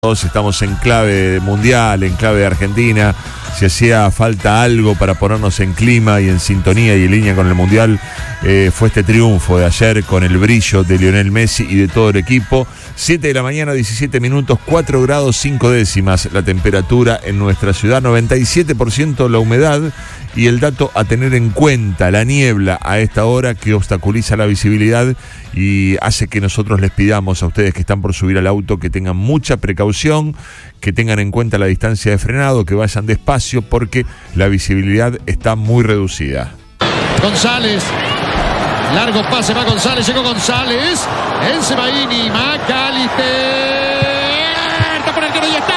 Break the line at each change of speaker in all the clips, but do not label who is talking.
Todos estamos en clave mundial, en clave de Argentina. Si hacía falta algo para ponernos en clima y en sintonía y en línea con el mundial, fue este triunfo de ayer con el brillo de Lionel Messi y de todo el equipo. 7 de la mañana, 17 minutos, 4 grados 5 décimas la temperatura en nuestra ciudad, 97% la humedad y el dato a tener en cuenta, la niebla a esta hora que obstaculiza la visibilidad y hace que nosotros les pidamos a ustedes que están por subir al auto que tengan mucha precaución, que tengan en cuenta la distancia de frenado, que vayan despacio porque la visibilidad está muy reducida.
González, largo pase, va González, llegó González, Ensebaini, McAllister, está por el arquero y está.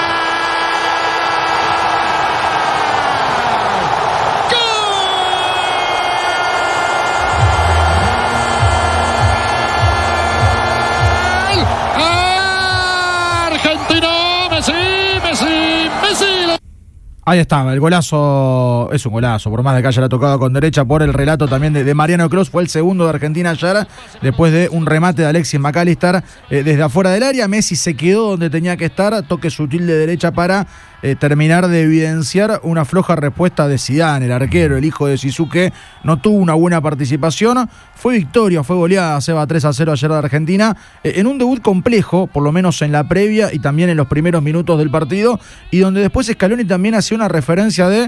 Ahí estaba, el golazo, es un golazo, por más de que haya la tocado con derecha, por el relato también de Mariano Kroos, fue el segundo de Argentina ayer, después de un remate de Alexis McAllister desde afuera del área. Messi se quedó donde tenía que estar, toque sutil de derecha para terminar de evidenciar una floja respuesta de Zidane, el arquero, el hijo de Zizou, que no tuvo una buena participación. Fue victoria, fue goleada, se va 3-0 ayer de Argentina, en un debut complejo, por lo menos en la previa y también en los primeros minutos del partido, y donde después Scaloni también hacía una referencia de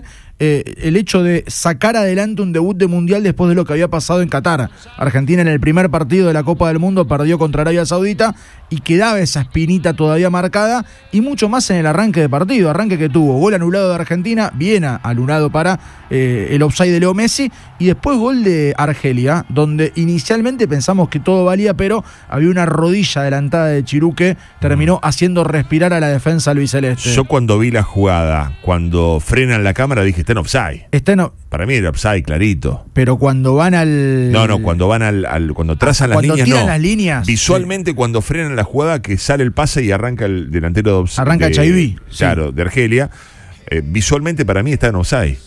el hecho de sacar adelante un debut de mundial después de lo que había pasado en Qatar. Argentina en el primer partido de la Copa del Mundo perdió contra Arabia Saudita y quedaba esa espinita todavía marcada, y mucho más en el arranque de partido, arranque que tuvo gol anulado de Argentina, bien anulado para el offside de Leo Messi, y después gol de Argelia, donde inicialmente pensamos que todo valía, pero había una rodilla adelantada de Chirú que terminó haciendo respirar a la defensa albiceleste.
Yo cuando vi la jugada, cuando frenan la cámara, dije, está en offside. Para mí era offside, clarito.
Pero cuando van al...
No, cuando van cuando trazan las líneas,
tiran
no.
las líneas.
Visualmente, sí. Cuando frenan la jugada, que sale el pase y arranca el delantero de offside.
Arranca Chaiví.
Claro, de Argelia. Visualmente para mí está en offside.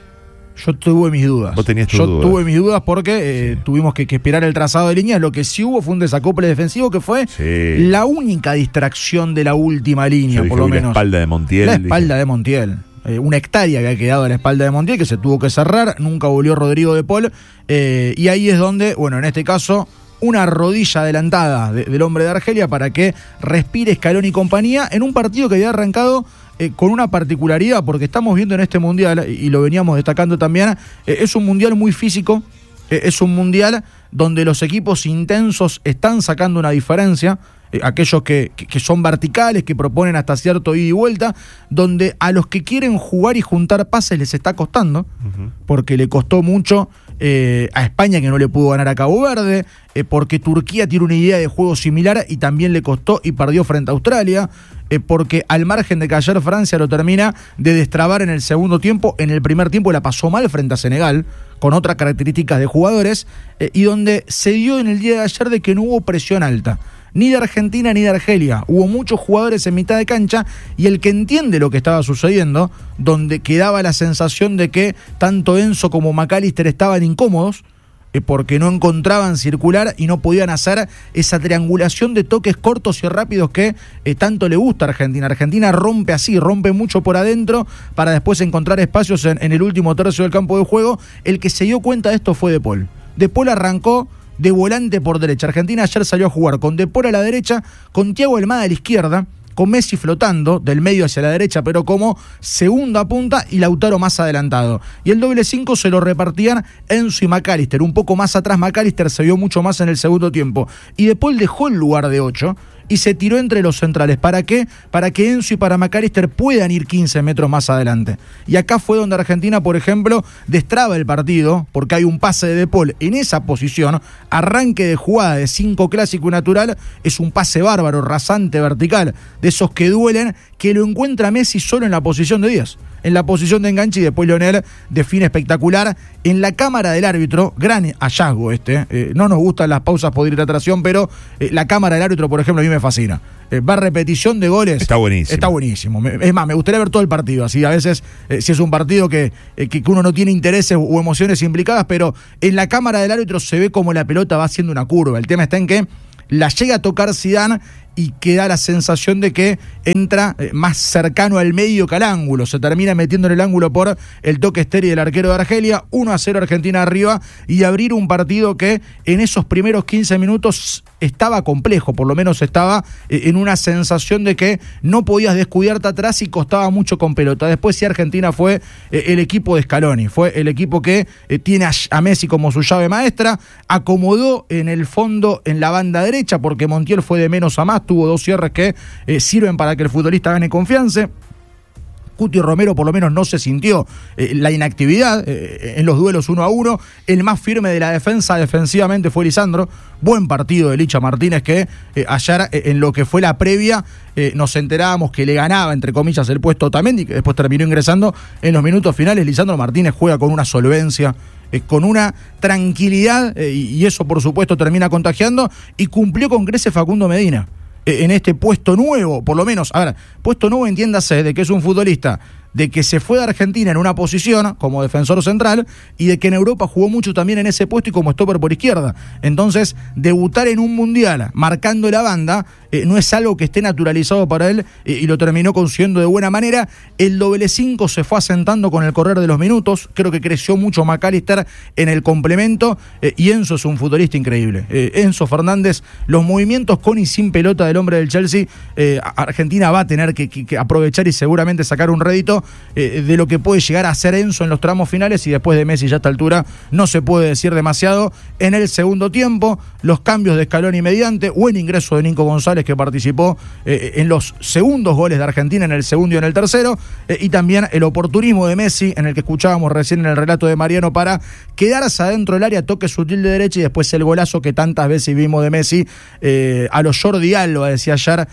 Yo tuve mis dudas.
Vos tenías tus dudas.
Yo tuve mis dudas porque tuvimos que esperar el trazado de líneas. Lo que sí hubo fue un desacople defensivo que fue la única distracción de la última línea, por lo menos.
La espalda de Montiel.
La espalda de Montiel. Una hectárea que ha quedado a la espalda de Montiel, que se tuvo que cerrar. Nunca volvió Rodrigo de Paul. Y ahí es donde, bueno, en este caso, una rodilla adelantada del hombre de Argelia para que respire Scaloni y compañía en un partido que había arrancado con una particularidad, porque estamos viendo en este mundial, y lo veníamos destacando también, es un mundial muy físico, es un mundial donde los equipos intensos están sacando una diferencia, aquellos que son verticales, que proponen hasta cierto ida y vuelta, donde a los que quieren jugar y juntar pases les está costando, porque le costó mucho a España, que no le pudo ganar a Cabo Verde, porque Turquía tiene una idea de juego similar y también le costó y perdió frente a Australia, porque al margen de que ayer Francia lo termina de destrabar en el segundo tiempo, en el primer tiempo la pasó mal frente a Senegal, con otras características de jugadores, y donde se dio en el día de ayer de que no hubo presión alta, ni de Argentina ni de Argelia. Hubo muchos jugadores en mitad de cancha, y el que entiende lo que estaba sucediendo, donde quedaba la sensación de que tanto Enzo como McAllister estaban incómodos, porque no encontraban circular y no podían hacer esa triangulación de toques cortos y rápidos que tanto le gusta a Argentina. Argentina rompe así, rompe mucho por adentro para después encontrar espacios en el último tercio del campo de juego. El que se dio cuenta de esto fue De Paul. De Paul arrancó de volante por derecha. Argentina ayer salió a jugar con De Paul a la derecha, con Thiago Almada a la izquierda, con Messi flotando del medio hacia la derecha, pero como segunda punta, y Lautaro más adelantado. Y el doble 5 se lo repartían Enzo y McAllister. Un poco más atrás McAllister se vio mucho más en el segundo tiempo. Y De Paul dejó el lugar de 8 y se tiró entre los centrales. ¿Para qué? Para que Enzo y para McAllister puedan ir 15 metros más adelante. Y acá fue donde Argentina, por ejemplo, destraba el partido, porque hay un pase de Paul en esa posición, arranque de jugada de 5 clásico y natural, es un pase bárbaro, rasante, vertical, de esos que duelen, que lo encuentra Messi solo en la posición de 10. En la posición de enganche, y después Lionel define espectacular en la cámara del árbitro. Gran hallazgo no nos gustan las pausas por hidratación, pero la cámara del árbitro, por ejemplo, a mí me fascina. Va repetición de goles.
Está buenísimo.
Está buenísimo. Es más, me gustaría ver todo el partido. Así a veces, si es un partido que uno no tiene intereses o emociones implicadas, pero en la cámara del árbitro se ve como la pelota va haciendo una curva. El tema está en que la llega a tocar Zidane y queda la sensación de que entra más cercano al medio que al ángulo. Se termina metiendo en el ángulo por el toque estéril del arquero de Argelia. 1-0 Argentina arriba, y abrir un partido que en esos primeros 15 minutos estaba complejo, por lo menos estaba en una sensación de que no podías descuidarte atrás y costaba mucho con pelota. Después sí, Argentina fue el equipo de Scaloni, fue el equipo que tiene a Messi como su llave maestra, acomodó en el fondo en la banda derecha, porque Montiel fue de menos a más, tuvo 2 cierres que sirven para que el futbolista gane confianza. Cuti Romero por lo menos no se sintió la inactividad en los duelos 1-1. El más firme de la defensa defensivamente fue Lisandro. Buen partido de Licha Martínez, que ayer en lo que fue la previa nos enterábamos que le ganaba, entre comillas, el puesto a Otamendi, que después terminó ingresando en los minutos finales. Lisandro Martínez juega con una solvencia, con una tranquilidad, y eso por supuesto termina contagiando, y cumplió con creces Facundo Medina en este puesto nuevo, por lo menos. A ver, puesto nuevo, entiéndase, de que es un futbolista de que se fue de Argentina en una posición como defensor central y de que en Europa jugó mucho también en ese puesto y como stopper por izquierda. Entonces, debutar en un mundial marcando la banda no es algo que esté naturalizado para él, y lo terminó consiguiendo de buena manera. El doble 5 se fue asentando con el correr de los minutos. Creo que creció mucho McAllister en el complemento, y Enzo es un futbolista increíble. Enzo Fernández, los movimientos con y sin pelota del hombre del Chelsea, Argentina va a tener que aprovechar y seguramente sacar un rédito de lo que puede llegar a hacer Enzo en los tramos finales, y después de Messi ya a esta altura no se puede decir demasiado. En el segundo tiempo, los cambios de Scaloni mediante, buen ingreso de Nico González, que participó en los segundos goles de Argentina, en el segundo y en el tercero, y también el oportunismo de Messi, en el que escuchábamos recién en el relato de Mariano, para quedarse adentro del área, toque sutil de derecha, y después el golazo que tantas veces vimos de Messi, a los Jordi Alba, decía ayer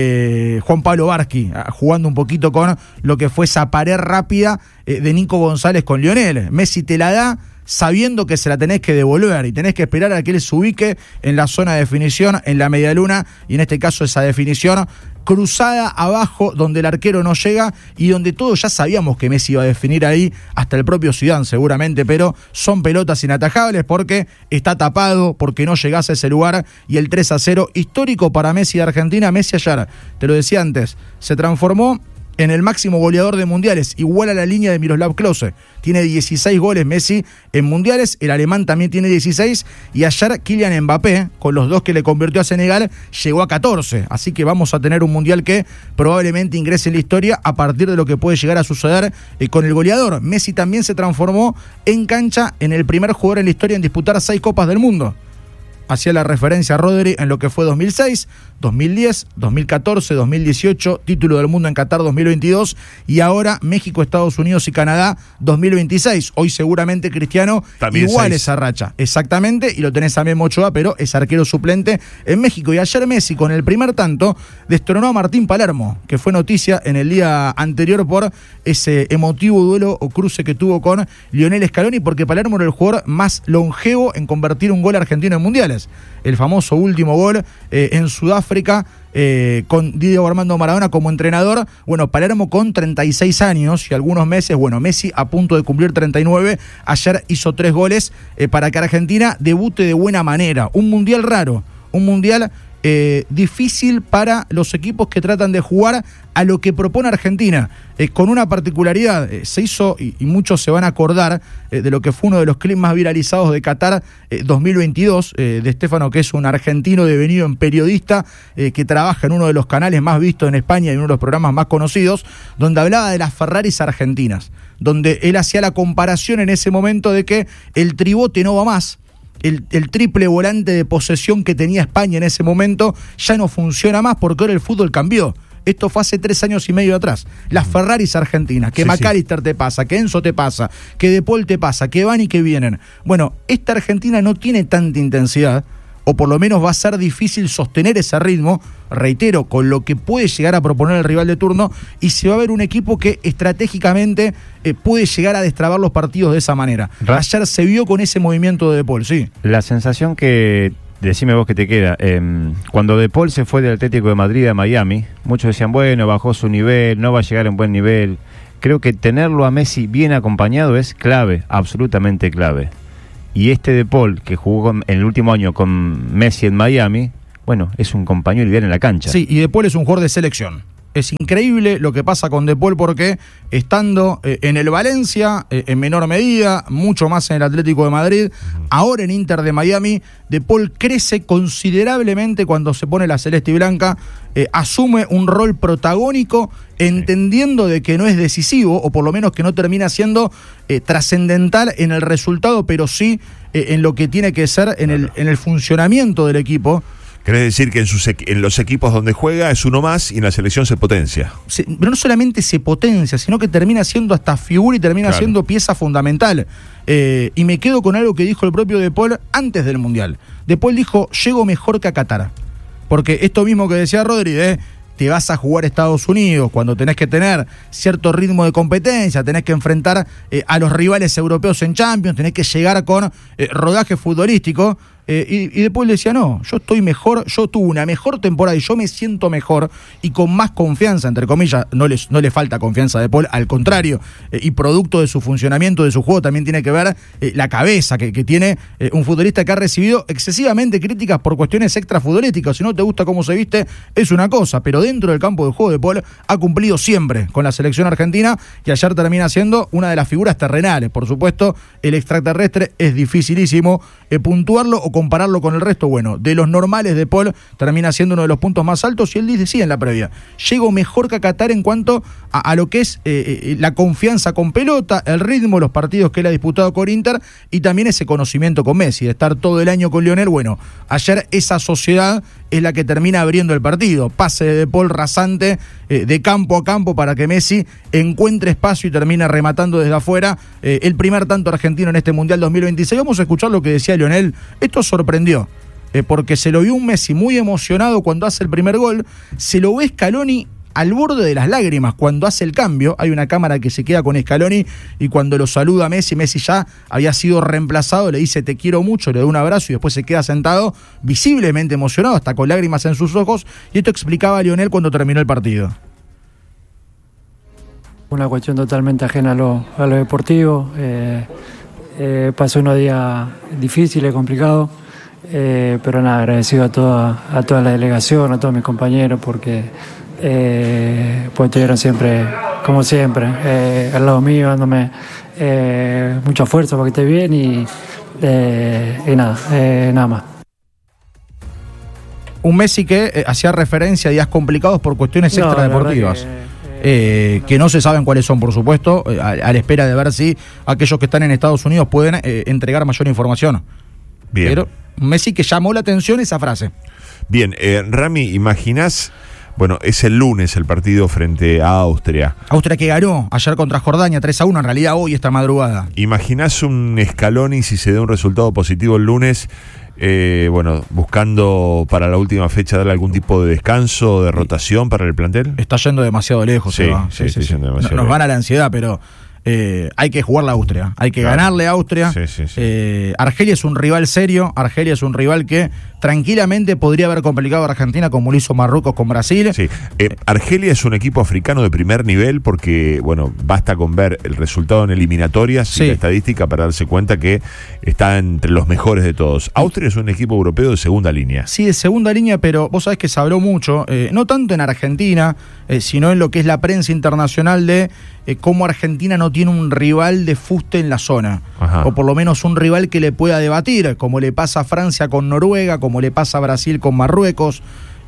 Juan Pablo Barsky, jugando un poquito con lo que fue esa pared rápida de Nico González con Lionel. Messi te la da sabiendo que se la tenés que devolver y tenés que esperar a que él se ubique en la zona de definición, en la medialuna, y en este caso esa definición cruzada abajo donde el arquero no llega y donde todos ya sabíamos que Messi iba a definir ahí, hasta el propio Zidane seguramente, pero son pelotas inatajables porque está tapado, porque no llegás a ese lugar. Y el 3-0 histórico para Messi de Argentina. Messi ayer, te lo decía antes, se transformó en el máximo goleador de mundiales, igual a la línea de Miroslav Klose. Tiene 16 goles Messi en mundiales, el alemán también tiene 16, y ayer Kylian Mbappé, con los 2 que le convirtió a Senegal, llegó a 14. Así que vamos a tener un mundial que probablemente ingrese en la historia a partir de lo que puede llegar a suceder con el goleador. Messi también se transformó en cancha en el primer jugador en la historia en disputar 6 Copas del Mundo. Hacía la referencia a Rodri en lo que fue 2006, 2010, 2014, 2018, título del mundo en Qatar 2022, y ahora México, Estados Unidos y Canadá 2026. Hoy seguramente Cristiano también igual 6. Esa racha. Exactamente, y lo tenés también Ochoa, pero es arquero suplente en México. Y ayer Messi, con el primer tanto, destronó a Martín Palermo, que fue noticia en el día anterior por ese emotivo duelo o cruce que tuvo con Lionel Scaloni, porque Palermo era el jugador más longevo en convertir un gol argentino en mundiales. El famoso último gol en Sudáfrica, con Diego Armando Maradona como entrenador. Bueno, Palermo con 36 años y algunos meses. Bueno, Messi a punto de cumplir 39. Ayer hizo 3 goles para que Argentina debute de buena manera. Un mundial raro, un mundial difícil para los equipos que tratan de jugar a lo que propone Argentina, con una particularidad. Se hizo, y muchos se van a acordar de lo que fue uno de los clips más viralizados de Qatar 2022, de Stefano, que es un argentino devenido en periodista, que trabaja en uno de los canales más vistos en España y en uno de los programas más conocidos, donde hablaba de las Ferraris argentinas, donde él hacía la comparación en ese momento de que el tribote no va más. El triple volante de posesión que tenía España en ese momento ya no funciona más, porque ahora el fútbol cambió. Esto fue hace 3 años y medio atrás. Las Ferraris argentinas, que sí, McAllister te pasa, que Enzo te pasa, que De Paul te pasa, que van y que vienen. Bueno, esta Argentina no tiene tanta intensidad, o por lo menos va a ser difícil sostener ese ritmo, reitero, con lo que puede llegar a proponer el rival de turno, y se va a ver un equipo que estratégicamente puede llegar a destrabar los partidos de esa manera. Ayer se vio con ese movimiento de De Paul, sí.
La sensación que, decime vos que te queda, cuando De Paul se fue del Atlético de Madrid a Miami, muchos decían, bueno, bajó su nivel, no va a llegar en buen nivel. Creo que tenerlo a Messi bien acompañado es clave, absolutamente clave. Y este De Paul, que jugó en el último año con Messi en Miami, bueno, es un compañero ideal en la cancha.
Sí, y De Paul es un jugador de selección. Es increíble lo que pasa con De Paul porque estando en el Valencia, en menor medida, mucho más en el Atlético de Madrid, ahora en Inter de Miami, De Paul crece considerablemente cuando se pone la celeste y blanca, asume un rol protagónico, entendiendo de que no es decisivo, o por lo menos que no termina siendo trascendental en el resultado, pero sí en lo que tiene que ser en el funcionamiento del equipo.
¿Querés decir que en los equipos donde juega es uno más y en la selección se potencia?
Pero no solamente se potencia, sino que termina siendo hasta figura y termina siendo pieza fundamental. Y me quedo con algo que dijo el propio De Paul antes del Mundial. De Paul dijo, llego mejor que a Qatar. Porque esto mismo que decía Rodri, te vas a jugar a Estados Unidos cuando tenés que tener cierto ritmo de competencia, tenés que enfrentar a los rivales europeos en Champions, tenés que llegar con rodaje futbolístico. Y De Paul decía, no, yo estoy mejor, yo tuve una mejor temporada y yo me siento mejor y con más confianza, entre comillas, no le falta confianza a De Paul, al contrario, y producto de su funcionamiento, de su juego, también tiene que ver la cabeza que tiene un futbolista que ha recibido excesivamente críticas por cuestiones extrafutbolísticas. Si no te gusta cómo se viste, es una cosa, pero dentro del campo de juego De Paul ha cumplido siempre con la selección argentina y ayer termina siendo una de las figuras terrenales. Por supuesto, el extraterrestre es dificilísimo puntuarlo o compararlo con el resto. Bueno, de los normales, De Paul termina siendo uno de los puntos más altos, y él decía en la previa, llego mejor que a Qatar en cuanto a lo que es la confianza con pelota, el ritmo, los partidos que él ha disputado con Inter y también ese conocimiento con Messi, de estar todo el año con Lionel. Bueno, ayer esa sociedad es la que termina abriendo el partido, pase de Paul rasante de campo a campo para que Messi encuentre espacio y termina rematando desde afuera el primer tanto argentino en este Mundial 2026. Vamos a escuchar lo que decía Lionel. Esto sorprendió, porque se lo vio un Messi muy emocionado cuando hace el primer gol, se lo ve Scaloni al borde de las lágrimas cuando hace el cambio. Hay una cámara que se queda con Scaloni y cuando lo saluda a Messi ya había sido reemplazado, le dice te quiero mucho, le da un abrazo y después se queda sentado visiblemente emocionado, hasta con lágrimas en sus ojos, y esto explicaba a Lionel cuando terminó el partido.
Una cuestión totalmente ajena a lo deportivo. Pasó unos días difíciles, complicados, pero nada, agradecido a toda la delegación, a todos mis compañeros, porque pues estuvieron siempre, como siempre, al lado mío, dándome mucha fuerza para que esté bien y nada más.
Un Messi que hacía referencia a días complicados por cuestiones extradeportivas. Que no se saben cuáles son, por supuesto, a la espera de ver si aquellos que están en Estados Unidos pueden entregar mayor información.
Bien.
Pero Messi que llamó la atención esa frase.
Bien, Rami, ¿imaginás? Bueno, es el lunes el partido frente a Austria.
Austria que ganó ayer contra Jordania 3-1, en realidad hoy, esta madrugada.
¿Imaginás un Scaloni si se da un resultado positivo el lunes? Bueno, buscando para la última fecha darle algún tipo de descanso, de rotación para el plantel.
Está yendo demasiado lejos.
Sí, yendo demasiado
nos
lejos.
van a la ansiedad, pero hay que jugarle a Austria, hay que ganarle a Austria. Argelia es un rival serio, Argelia es un rival que tranquilamente podría haber complicado a Argentina como lo hizo Marruecos con Brasil.
Sí. Argelia es un equipo africano de primer nivel porque, bueno, basta con ver el resultado en eliminatorias y la estadística para darse cuenta que está entre los mejores de todos. Austria es un equipo europeo de segunda línea.
Sí, de segunda línea, pero vos sabés que se habló mucho, no tanto en Argentina, sino en lo que es la prensa internacional de cómo Argentina no tiene un rival de fuste en la zona. Ajá. O por lo menos un rival que le pueda debatir, como le pasa a Francia con Noruega, como le pasa a Brasil con Marruecos.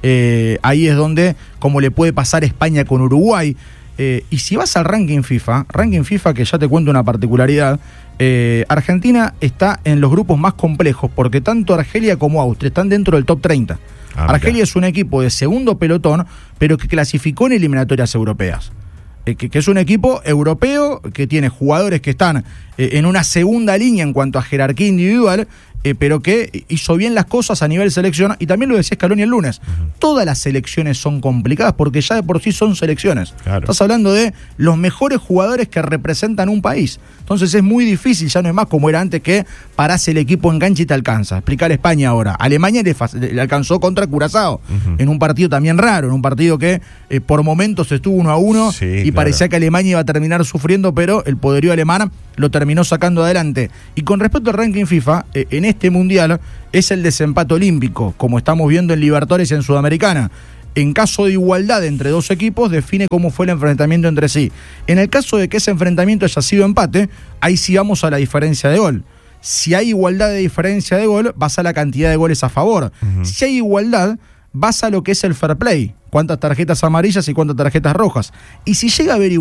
Ahí es donde, como le puede pasar a España con Uruguay. Y si vas al ranking FIFA que ya te cuento una particularidad, Argentina está en los grupos más complejos porque tanto Argelia como Austria están dentro del top 30. Argelia es un equipo de segundo pelotón, pero que clasificó en eliminatorias europeas. Que es un equipo europeo que tiene jugadores que están en una segunda línea en cuanto a jerarquía individual, pero que hizo bien las cosas a nivel selección, y también lo decía Scaloni el lunes. Todas las selecciones son complicadas porque ya de por sí son selecciones. Claro. Estás hablando de los mejores jugadores que representan un país. Entonces es muy difícil, ya no es más como era antes que parás el equipo en cancha y te alcanza. Explicar a España ahora. Alemania le alcanzó contra Curazao, en un partido también raro, en un partido que por momentos estuvo 1-1 y parecía que Alemania iba a terminar sufriendo, pero el poderío alemán lo terminó sacando adelante. Y con respecto al ranking FIFA, en este mundial es el desempate olímpico, como estamos viendo en Libertadores y en Sudamericana. En caso de igualdad entre dos equipos, define cómo fue el enfrentamiento entre sí. En el caso de que ese enfrentamiento haya sido empate, ahí sí vamos a la diferencia de gol. Si hay igualdad de diferencia de gol, vas a la cantidad de goles a favor. Si hay igualdad, vas a lo que es el fair play. Cuántas tarjetas amarillas y cuántas tarjetas rojas. Y si llega a haber igualdad,